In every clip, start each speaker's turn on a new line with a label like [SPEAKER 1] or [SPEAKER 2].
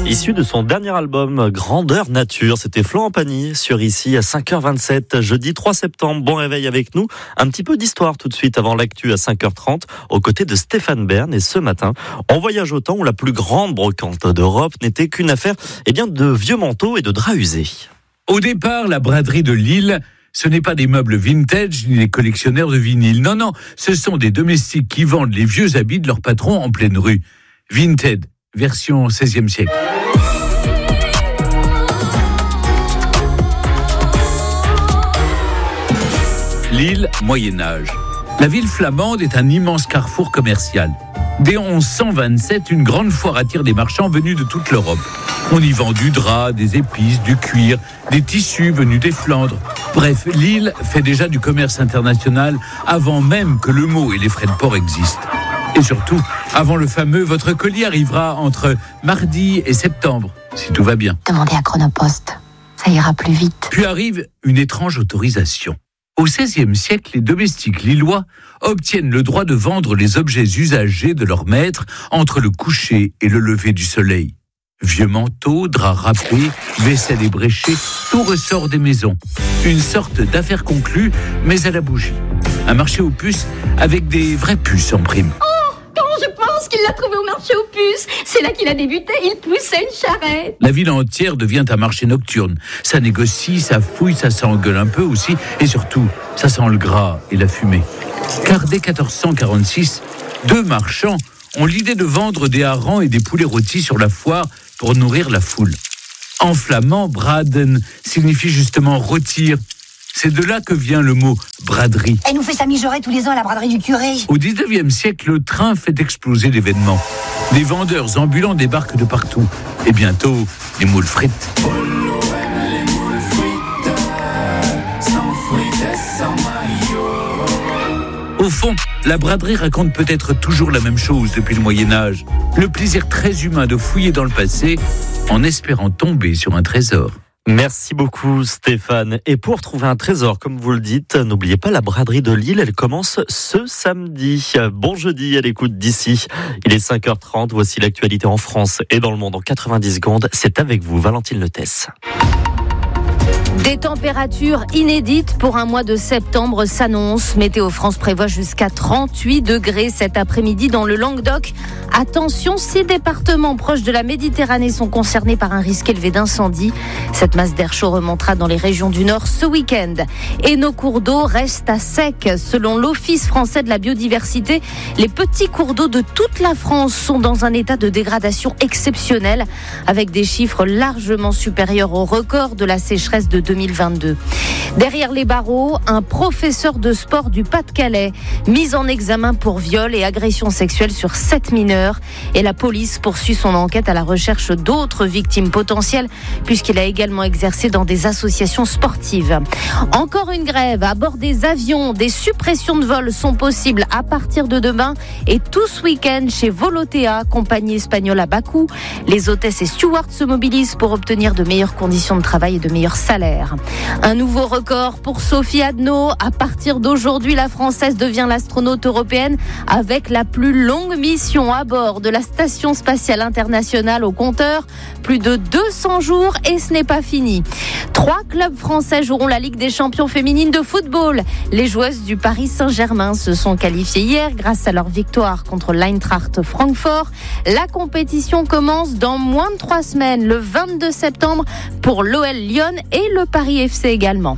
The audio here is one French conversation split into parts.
[SPEAKER 1] Issu de son dernier album Grandeur Nature, c'était Florent Pagny sur Ici à 5h27, jeudi 3 septembre. Bon réveil avec nous. Un petit peu d'histoire tout de suite avant l'actu à 5h30 aux côtés de Stéphane Bern. Et ce matin, on voyage au temps où la plus grande brocante d'Europe n'était qu'une affaire de vieux manteaux et de draps usés.
[SPEAKER 2] Au départ, la braderie de Lille, ce n'est pas des meubles vintage ni des collectionneurs de vinyle. Non, ce sont des domestiques qui vendent les vieux habits de leur patron en pleine rue. Vinted, version 16e siècle. Lille, Moyen-Âge. La ville flamande est un immense carrefour commercial. Dès 1127, une grande foire attire des marchands venus de toute l'Europe. On y vend du drap, des épices, du cuir, des tissus venus des Flandres. Bref, Lille fait déjà du commerce international avant même que le mot et les frais de port existent. Et surtout, avant le fameux « votre colis arrivera entre mardi et septembre », si tout va bien.
[SPEAKER 3] Demandez à Chronopost, ça ira plus vite.
[SPEAKER 2] Puis arrive une étrange autorisation. Au XVIe siècle, les domestiques lillois obtiennent le droit de vendre les objets usagés de leur maître entre le coucher et le lever du soleil. Vieux manteaux, draps râpés, vaisselle ébréchée, tout ressort des maisons. Une sorte d'affaire conclue, mais à la bougie. Un marché aux puces avec des vraies puces en prime.
[SPEAKER 4] Je pense qu'il l'a trouvé au marché aux puces. C'est là qu'il a débuté, il poussait une charrette.
[SPEAKER 2] La ville entière devient un marché nocturne. Ça négocie, ça fouille, ça s'engueule un peu aussi. Et surtout, ça sent le gras et la fumée. Car dès 1446, deux marchands ont l'idée de vendre des harengs et des poulets rôtis sur la foire pour nourrir la foule. En flamand, braden signifie justement rôtir. C'est de là que vient le mot braderie.
[SPEAKER 3] Elle nous fait ça mijorer tous les ans à la braderie du curé.
[SPEAKER 2] Au 19e siècle, le train fait exploser l'événement. Des vendeurs ambulants débarquent de partout. Et bientôt, les moules frites. Au fond, la braderie raconte peut-être toujours la même chose depuis le Moyen-Âge. Le plaisir très humain de fouiller dans le passé en espérant tomber sur un trésor.
[SPEAKER 1] Merci beaucoup Stéphane. Et pour trouver un trésor, comme vous le dites, n'oubliez pas la braderie de Lille, elle commence ce samedi. Bon jeudi à l'écoute d'ici. Il est 5h30, voici l'actualité en France et dans le monde en 90 secondes. C'est avec vous, Valentine Letès.
[SPEAKER 5] Des températures inédites pour un mois de septembre s'annoncent. Météo France prévoit jusqu'à 38 degrés cet après-midi dans le Languedoc. Attention, 6 départements proches de la Méditerranée sont concernés par un risque élevé d'incendie. Cette masse d'air chaud remontera dans les régions du Nord ce week-end. Et nos cours d'eau restent à sec. Selon l'Office français de la biodiversité, les petits cours d'eau de toute la France sont dans un état de dégradation exceptionnel, avec des chiffres largement supérieurs au record de la sécheresse de 2022. Derrière les barreaux, un professeur de sport du Pas-de-Calais, mis en examen pour viol et agression sexuelle sur 7 mineurs. Et la police poursuit son enquête à la recherche d'autres victimes potentielles, puisqu'il a également exercé dans des associations sportives. Encore une grève à bord des avions. Des suppressions de vols sont possibles à partir de demain et tout ce week-end chez Volotea, compagnie espagnole à bas coût. Les hôtesses et stewards se mobilisent pour obtenir de meilleures conditions de travail et de meilleurs salaires. Un nouveau record pour Sophie Adno. À partir d'aujourd'hui, la Française devient l'astronaute européenne avec la plus longue mission à bord de la Station spatiale internationale au compteur. Plus de 200 jours et ce n'est pas fini. 3 clubs français joueront la Ligue des champions féminines de football. Les joueuses du Paris Saint-Germain se sont qualifiées hier grâce à leur victoire contre l'Eintracht Francfort. La compétition commence dans moins de 3 semaines, le 22 septembre pour l'OL Lyon et le Paris FC également.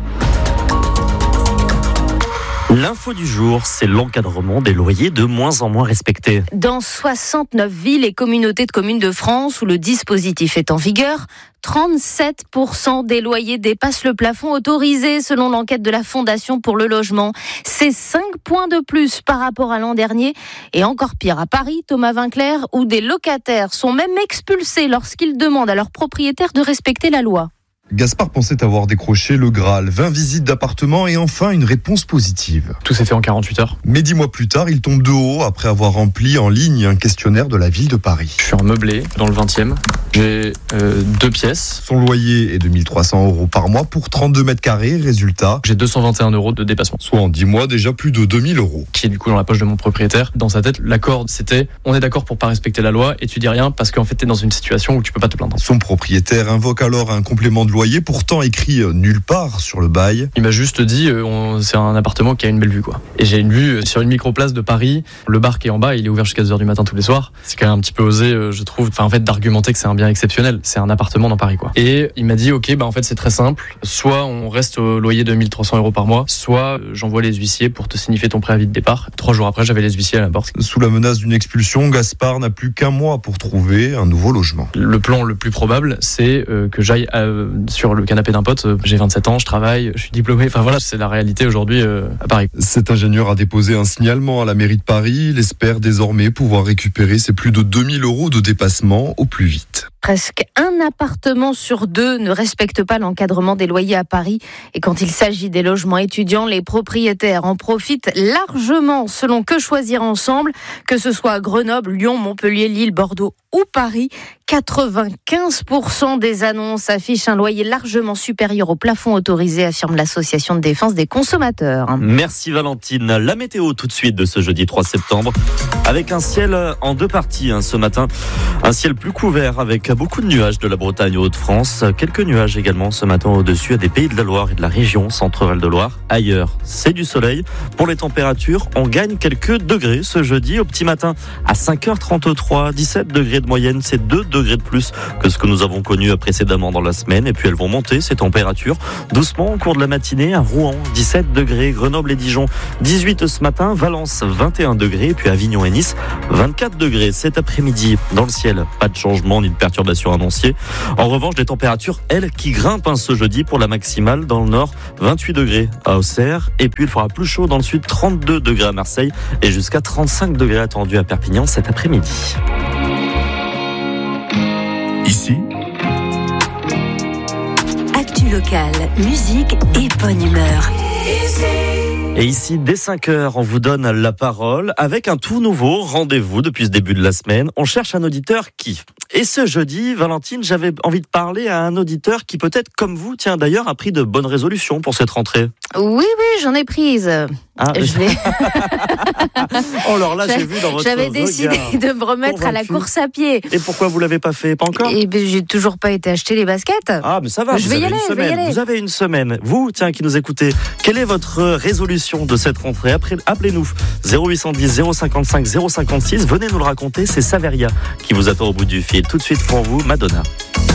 [SPEAKER 1] L'info du jour, c'est l'encadrement des loyers de moins en moins respectés.
[SPEAKER 5] Dans 69 villes et communautés de communes de France où le dispositif est en vigueur, 37% des loyers dépassent le plafond autorisé selon l'enquête de la Fondation pour le logement. C'est 5 points de plus par rapport à l'an dernier. Et encore pire à Paris, Thomas Vinclair, où des locataires sont même expulsés lorsqu'ils demandent à leurs propriétaires de respecter la loi.
[SPEAKER 6] Gaspard pensait avoir décroché le Graal, 20 visites d'appartements et enfin une réponse positive.
[SPEAKER 7] Tout s'est fait en 48 heures.
[SPEAKER 6] Mais 10 mois plus tard, il tombe de haut après avoir rempli en ligne un questionnaire de la ville de Paris.
[SPEAKER 7] Je suis en meublé dans le 20e. J'ai 2 pièces.
[SPEAKER 6] Son loyer est de 1 300 € par mois pour 32 mètres carrés. Résultat,
[SPEAKER 7] J'ai 221 € de dépassement.
[SPEAKER 6] soit en 10 mois déjà plus de 2 000 €.
[SPEAKER 7] Qui est du coup dans la poche de mon propriétaire. Dans sa tête, l'accord c'était on est d'accord pour pas respecter la loi et tu dis rien parce qu'en fait t'es dans une situation où tu peux pas te plaindre.
[SPEAKER 6] Son propriétaire invoque alors un complément de loyer pourtant écrit nulle part sur le bail.
[SPEAKER 7] Il m'a juste dit c'est un appartement qui a une belle vue quoi. Et j'ai une vue sur une microplace de Paris. Le bar qui est en bas, il est ouvert jusqu'à 2h du matin tous les soirs. C'est quand même un petit peu osé je trouve. Enfin en fait d'argumenter que c'est un bien exceptionnel. C'est un appartement dans Paris quoi. Et il m'a dit ok en fait c'est très simple. Soit on reste au loyer de 1 300 € par mois, soit j'envoie les huissiers pour te signifier ton préavis de départ. 3 jours après j'avais les huissiers à la porte.
[SPEAKER 6] Sous la menace d'une expulsion, Gaspard n'a plus qu'un mois pour trouver un nouveau logement.
[SPEAKER 7] Le plan le plus probable c'est que j'aille sur le canapé d'un pote. J'ai 27 ans, je travaille, je suis diplômé. Enfin voilà, c'est la réalité aujourd'hui à Paris.
[SPEAKER 6] Cet ingénieur a déposé un signalement à la mairie de Paris. Il espère désormais pouvoir récupérer ses plus de 2 000 € de dépassement au plus vite.
[SPEAKER 5] Presque un appartement sur 2 ne respecte pas l'encadrement des loyers à Paris. Et quand il s'agit des logements étudiants, les propriétaires en profitent largement selon Que Choisir Ensemble, que ce soit à Grenoble, Lyon, Montpellier, Lille, Bordeaux ou Paris. 95% des annonces affichent un loyer largement supérieur au plafond autorisé, affirme l'Association de défense des consommateurs.
[SPEAKER 1] Merci Valentine. La météo tout de suite de ce jeudi 3 septembre. Avec un ciel en 2 parties ce matin. Un ciel plus couvert avec beaucoup de nuages de la Bretagne aux Hauts-de-France. Quelques nuages également ce matin au-dessus des Pays de la Loire et de la région Centre-Val de Loire. Ailleurs, c'est du soleil. Pour les températures, on gagne quelques degrés ce jeudi. Au petit matin, à 5h33, 17 degrés de moyenne. C'est 2 degrés de plus que ce que nous avons connu précédemment dans la semaine. Et puis elles vont monter, ces températures, doucement au cours de la matinée. À Rouen, 17 degrés. Grenoble et Dijon, 18 ce matin. Valence, 21 degrés. Et puis Avignon et Nice, 24 degrés. Cet après-midi, dans le ciel, pas de changement ni de perturbation annoncée. En revanche, des températures, elles, qui grimpent ce jeudi pour la maximale. Dans le nord, 28 degrés à Auxerre. Et puis il fera plus chaud dans le sud, 32 degrés à Marseille. Et jusqu'à 35 degrés attendus à Perpignan cet après-midi.
[SPEAKER 8] Ici,
[SPEAKER 9] actu locale, musique et bonne humeur.
[SPEAKER 1] Et ici, dès 5h, on vous donne la parole avec un tout nouveau rendez-vous depuis ce début de la semaine. On cherche un auditeur qui. Et ce jeudi, Valentine, j'avais envie de parler à un auditeur qui peut-être, comme vous, tiens d'ailleurs, a pris de bonnes résolutions pour cette rentrée.
[SPEAKER 5] Oui, j'en ai prise.
[SPEAKER 1] Oh, alors là, j'ai vu dans votre
[SPEAKER 5] J'avais décidé de me remettre à la course à pied.
[SPEAKER 1] Et pourquoi vous l'avez pas fait? Pas encore?
[SPEAKER 5] Et j'ai toujours pas été acheter les baskets.
[SPEAKER 1] Ah, mais ça va.
[SPEAKER 5] Je vais y aller.
[SPEAKER 1] Vous avez une semaine. Vous, tiens, qui nous écoutez, quelle est votre résolution de cette rentrée? Appelez-nous 0810 055 056. Venez nous le raconter. C'est Saveria qui vous attend au bout du fil. Tout de suite pour vous, Madonna.